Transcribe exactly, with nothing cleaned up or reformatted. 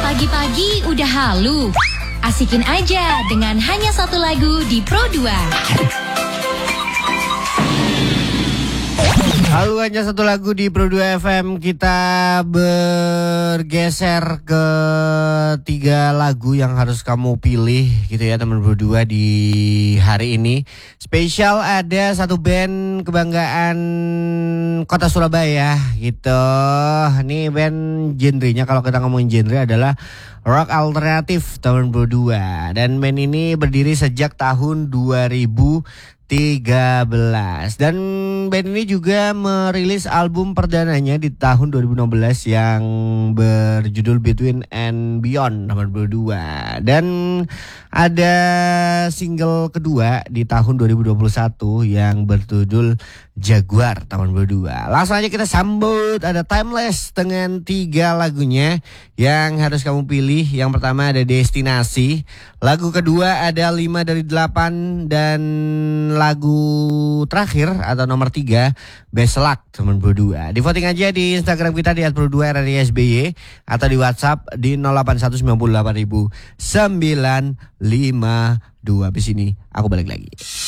Pagi-pagi udah halu. Asikin aja dengan hanya satu lagu di Pro dua. Halo, hanya satu lagu di Pro dua F M. Kita bergeser ke tiga lagu yang harus kamu pilih gitu ya teman Pro dua di hari ini. Spesial ada satu band kebanggaan kota Surabaya gitu. Ini band genrenya, kalau kita ngomongin genre, adalah rock alternatif tahun Pro dua. Dan band ini berdiri sejak tahun dua ribu tiga belas. Dan band ini juga merilis album perdananya di tahun dua ribu enam belas yang berjudul Between and Beyond tahun dua ribu dua. Dan ada single kedua di tahun dua ribu dua puluh satu yang berjudul Jaguar tahun dua ribu dua. Langsung aja kita sambut, ada Timeless dengan tiga lagunya yang harus kamu pilih. Yang pertama ada Destinasi, lagu kedua ada lima dari delapan, dan lagu terakhir atau nomor tiga Best Luck tahun dua ribu dua. Di voting aja di Instagram kita di at pro dua r r i s b y atau di WhatsApp di nol delapan satu sembilan delapan sembilan lima dua. Habis ini aku balik lagi.